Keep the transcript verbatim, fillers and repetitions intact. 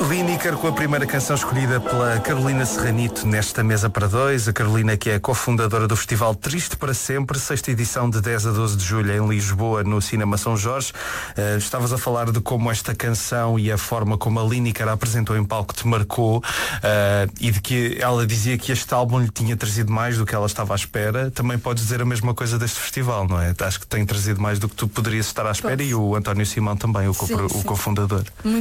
Lineker com a primeira canção escolhida pela Carolina Serranito nesta mesa para dois. A Carolina, que é cofundadora do Festival Triste para Sempre, sexta edição de dez a doze de julho em Lisboa, no Cinema São Jorge. Uh, estavas a falar de como esta canção e a forma como a Lineker a apresentou em palco te marcou, uh, e de que ela dizia que este álbum lhe tinha trazido mais do que ela estava à espera. Também podes dizer a mesma coisa deste festival, não é? Acho que tem trazido mais do que tu poderias estar à espera. Posso. E o António Simão também, o, co- sim, o sim. cofundador.